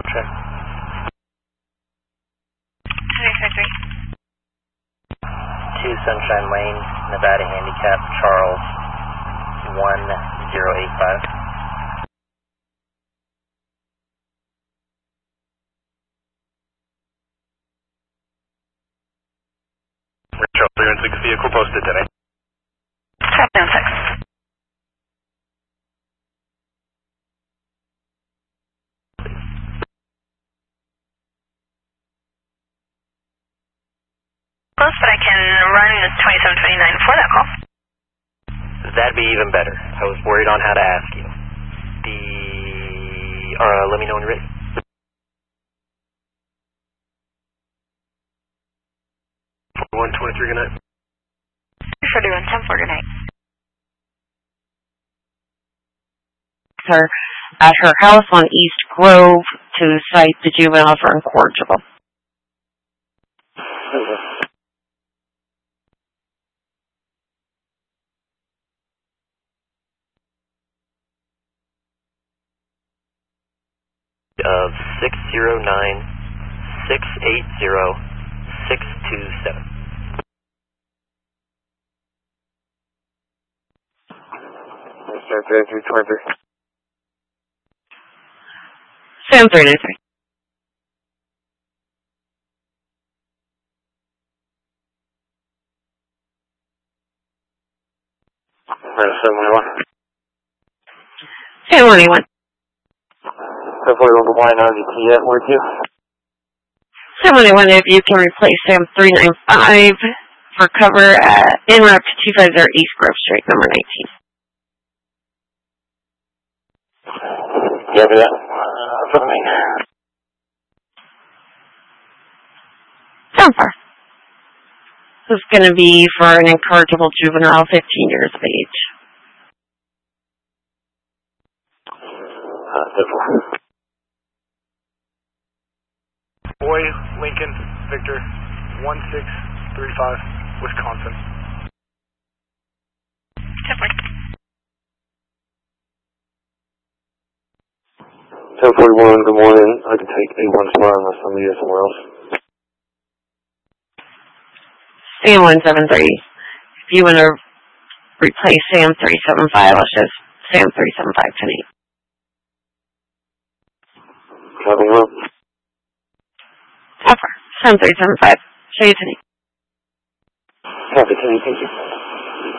Check. 2 Sunshine Lane, Nevada Handicap, Charles 1085. Charles 316 vehicle posted today. 706. Close, but I can run 2729 for that call. That'd be even better. I was worried on how to ask you. Let me know when you're ready. 123, good night. 41, 10-4, good night. Her at her house on East Grove to cite the juvenile for incorrigible. Of 609-680-627. Start 323. 7393. Right, 711. 721. 741 Hawaiian RDT with you. 721, if you can replace Sam 395 for cover at en route to 250 East Grove Street, number 19. Yeah, that. For me. Sound far. This is going to be for an incorrigible juvenile, 15 years of age. Boy, Lincoln, Victor, 1635, Wisconsin. 1041, good morning. I can take A1 spot unless somebody is somewhere else. Sam 173. If you want to replace Sam 375, let's just Sam 375 tonight. Traveling room. Offer. Sam 375. Show you tonight. Copy, thank you.